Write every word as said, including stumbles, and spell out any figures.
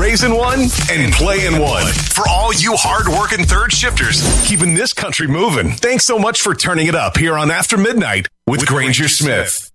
raising one and playing one. For all you hard-working third shifters, keeping this country moving. Thanks so much for turning it up here on After Midnight with Granger Smith.